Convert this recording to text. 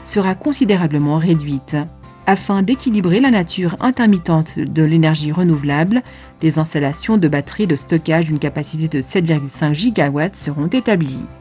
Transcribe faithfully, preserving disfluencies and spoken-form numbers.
sera considérablement réduite. Afin d'équilibrer la nature intermittente de l'énergie renouvelable, des installations de batteries de stockage d'une capacité de sept virgule cinq gigawatts seront établies.